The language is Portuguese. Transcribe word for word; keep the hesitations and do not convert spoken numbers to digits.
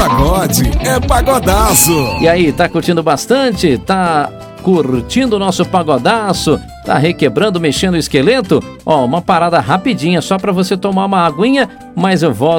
pagode é pagodaço. E aí, tá curtindo bastante? Tá curtindo o nosso pagodaço? Tá requebrando, mexendo o esqueleto? Ó, uma parada rapidinha só pra você tomar uma aguinha, mas eu volto